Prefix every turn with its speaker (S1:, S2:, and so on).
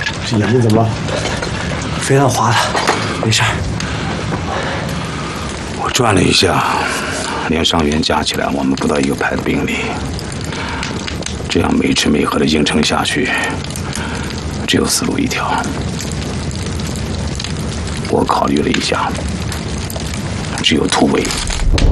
S1: 这眼睛怎么了？飞弹划的，没事。
S2: 我转了一下，连伤员加起来，我们不到一个排的兵力。这样没吃没喝的硬撑下去，只有死路一条。我考虑了一下，只有突围。